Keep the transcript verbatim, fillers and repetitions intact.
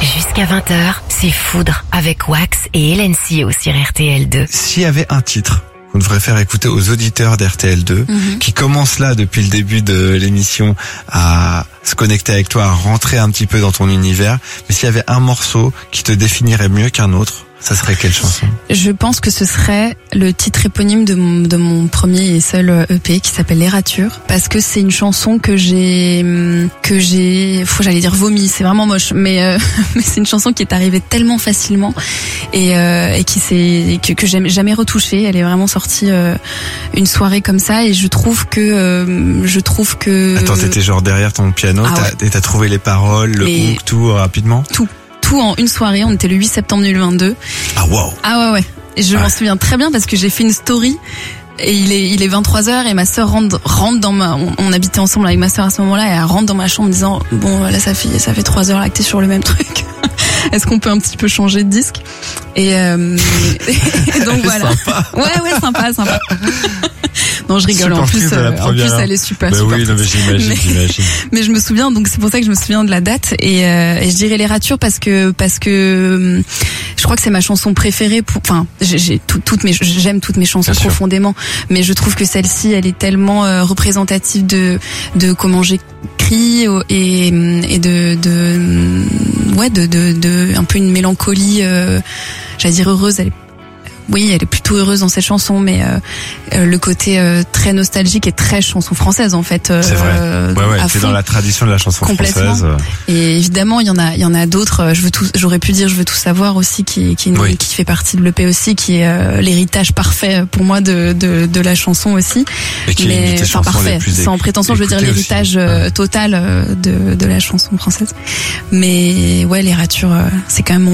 Jusqu'à vingt heures, c'est Foudre avec Wax et Hélène Sio sur R T L deux. S'il y avait un titre qu'on devrait faire écouter aux auditeurs d'R T L deux, mm-hmm. qui commencent là depuis le début de l'émission à se connecter avec toi, à rentrer un petit peu dans ton univers, mais s'il y avait un morceau qui te définirait mieux qu'un autre, ça serait quelle chanson? Je pense que ce serait le titre éponyme de mon, de mon premier et seul E P qui s'appelle Les Ratures, parce que c'est une chanson que j'ai que j'ai faut j'allais dire vomi, c'est vraiment moche, mais euh, mais c'est une chanson qui est arrivée tellement facilement et euh, et qui s'est que que j'ai jamais retouchée. Elle est vraiment sortie euh, une soirée comme ça et je trouve que euh, je trouve que Attends, t'étais genre derrière ton piano, ah, t'as, ouais. et t'as trouvé les paroles, le mais... hook, tout rapidement. Tout. Tout en une soirée, on était le huit septembre deux mille vingt-deux. Ah wow. Ah ouais ouais. Et je ah. m'en souviens très bien parce que j'ai fait une story et il est il est vingt-trois heures et ma sœur rentre rentre dans ma on, on habitait ensemble avec ma sœur à ce moment-là et elle rentre dans ma chambre en disant bon là ça fait ça fait trois heures là que t'es sur le même truc. Est-ce qu'on peut un petit peu changer de disque? Et, euh, et donc voilà. Sympa. Ouais ouais sympa sympa. Non, je rigole. Super En plus, euh, en plus, heure. elle est super. Bah super oui, non, mais j'imagine, mais, j'imagine. Mais je me souviens, donc c'est pour ça que je me souviens de la date et, euh, et je dirais Les Ratures parce que parce que je crois que c'est ma chanson préférée. Pour, enfin, j'ai, j'ai tout, toutes mes, j'aime toutes mes chansons Bien profondément, sûr. Mais je trouve que celle-ci, elle est tellement euh, représentative de de comment j'écris et et de de ouais de de, de un peu une mélancolie. Euh, j'allais dire heureuse. Elle est Oui, elle est plutôt heureuse dans cette chanson, mais euh, euh, le côté euh, très nostalgique et très chanson française en fait. Euh, c'est vrai. Ouais, ouais. C'est dans la tradition de la chanson française. Et évidemment, il y en a, il y en a d'autres. Je veux tout, j'aurais pu dire, je veux tout savoir aussi, qui, qui, oui. qui fait partie de l'E P aussi, qui est euh, l'héritage parfait pour moi de, de, de la chanson aussi. Et qui mais est enfin parfait, sans prétention, je veux dire l'héritage euh, total de, de la chanson française. Mais ouais, Les Ratures, euh, c'est quand même mon